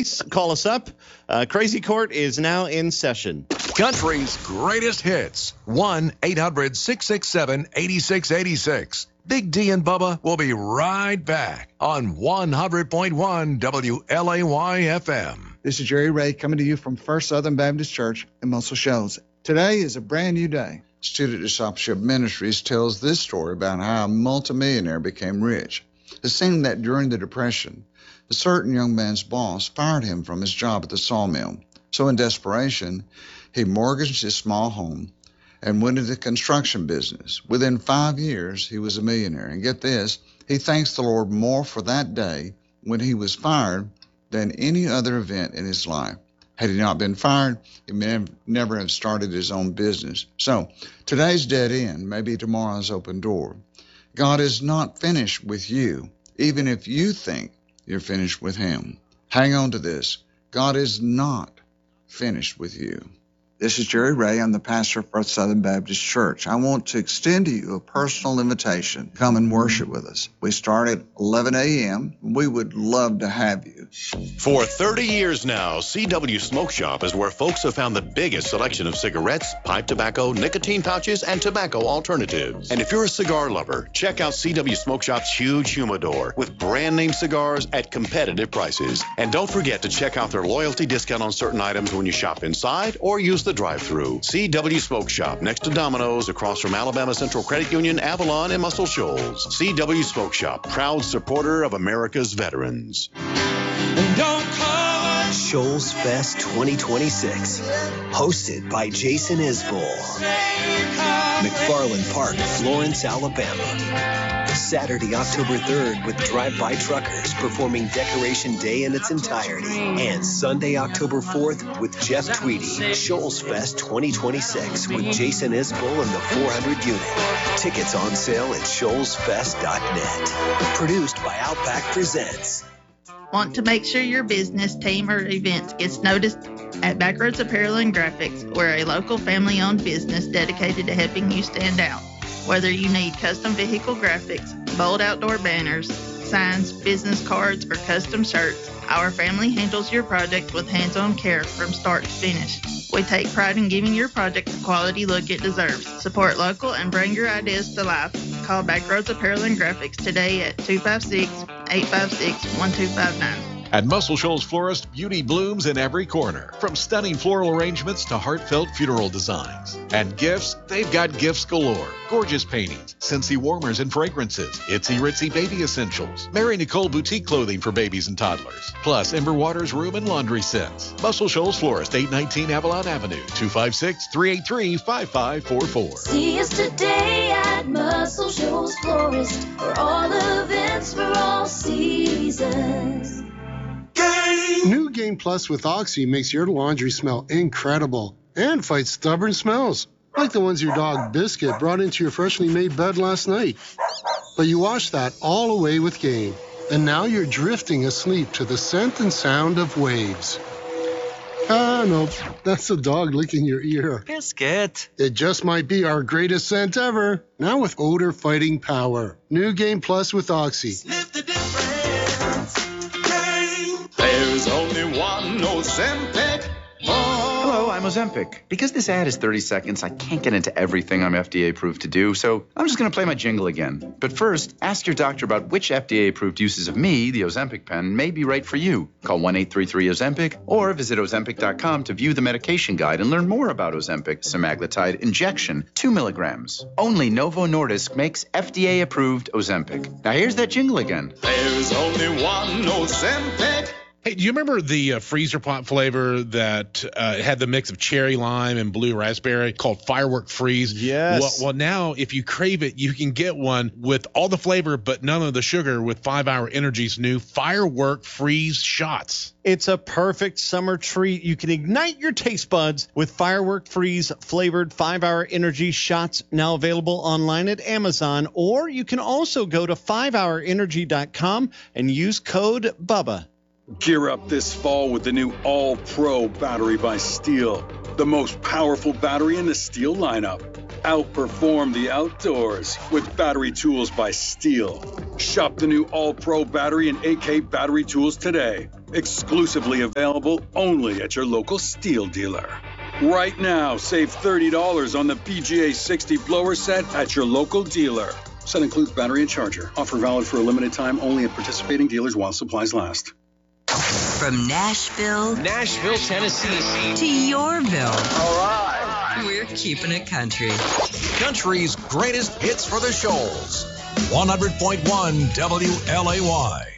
case, call us up. Crazy Court is now in session. Country's greatest hits. 1-800-667-8686. Big D and Bubba will be right back on 100.1 WLAY-FM. This is Jerry Ray coming to you from First Southern Baptist Church in Muscle Shoals. Today is a brand new day. Student Discipleship Ministries tells this story about how a multimillionaire became rich. It seemed that during the Depression, a certain young man's boss fired him from his job at the sawmill. So in desperation, he mortgaged his small home and went into the construction business. Within 5 years, he was a millionaire. And get this, he thanks the Lord more for that day when he was fired than any other event in his life. Had he not been fired, he may never have started his own business. So today's dead end may be tomorrow's open door. God is not finished with you, even if you think you're finished with him. Hang on to this. God is not finished with you. This is Jerry Ray. I'm the pastor of First Southern Baptist Church. I want to extend to you a personal invitation. Come and worship with us. We start at 11 a.m. We would love to have you. For 30 years now, CW Smoke Shop is where folks have found the biggest selection of cigarettes, pipe tobacco, nicotine pouches, and tobacco alternatives. And if you're a cigar lover, check out CW Smoke Shop's huge humidor with brand name cigars at competitive prices. And don't forget to check out their loyalty discount on certain items when you shop inside or use the drive-thru. CW Smoke Shop next to Domino's across from Alabama Central Credit Union, Avalon, and Muscle Shoals. CW Smoke Shop, proud supporter of America's veterans. Shoals Fest 2026, hosted by Jason Isbell. McFarland Park, Florence, Alabama. Saturday, October 3rd with Drive-By Truckers performing Decoration Day in its entirety. And Sunday, October 4th with Jeff Tweedy. Shoals Fest 2026 with Jason Isbell and the 400 unit. Tickets on sale at shoalsfest.net. Produced by Outback Presents. Want to make sure your business, team, or event gets noticed? At Backroads Apparel and Graphics, we're a local family-owned business dedicated to helping you stand out. Whether you need custom vehicle graphics, bold outdoor banners, signs, business cards, or custom shirts, our family handles your project with hands-on care from start to finish. We take pride in giving your project the quality look it deserves. Support local and bring your ideas to life. Call Backroads Apparel and Graphics today at 256-856-1259. At Muscle Shoals Florist, beauty blooms in every corner, from stunning floral arrangements to heartfelt funeral designs. And gifts, they've got gifts galore. Gorgeous paintings, Scentsy warmers and fragrances, itsy ritzy baby essentials, Mary Nicole boutique clothing for babies and toddlers, plus Ember Waters room and laundry sets. Muscle Shoals Florist, 819 Avalon Avenue, 256-383-5544. See us today at Muscle Shoals Florist for all events for all seasons. New Game Plus with Oxy makes your laundry smell incredible and fights stubborn smells, like the ones your dog Biscuit brought into your freshly made bed last night. But you washed that all away with Game, and now you're drifting asleep to the scent and sound of waves. Ah, no, that's the dog licking your ear. Biscuit. It just might be our greatest scent ever, now with odor-fighting power. New Game Plus with Oxy. Sniff the difference. There's only one Ozempic. Hello, I'm Ozempic. Because this ad is 30 seconds, I can't get into everything I'm FDA approved to do, so I'm just going to play my jingle again. But first, ask your doctor about which FDA approved uses of me, the Ozempic pen, may be right for you. Call 1-833-OZEMPIC or visit Ozempic.com to view the medication guide and learn more about Ozempic semaglutide injection, 2 milligrams. Only Novo Nordisk makes FDA approved Ozempic. Now here's that jingle again. There's only one Ozempic. Hey, do you remember the freezer pot flavor that had the mix of cherry lime and blue raspberry called Firework Freeze? Yes. Well, now if you crave it, you can get one with all the flavor but none of the sugar with 5 Hour Energy's new Firework Freeze shots. It's a perfect summer treat. You can ignite your taste buds with Firework Freeze flavored 5 Hour Energy shots, now available online at Amazon, or you can also go to 5hourenergy.com and use code BUBBA. Gear up this fall with the new All-Pro battery by Steel, the most powerful battery in the Steel lineup. Outperform the outdoors with battery tools by Steel. Shop the new All-Pro battery and AK battery tools today. Exclusively available only at your local Steel dealer. Right now, save $30 on the BGA 60 blower set at your local dealer. Set includes battery and charger. Offer valid for a limited time only at participating dealers while supplies last. From Nashville, Tennessee, to Yorville. All right. We're keeping it country. Country's greatest hits for the Shoals. 100.1 WLAY.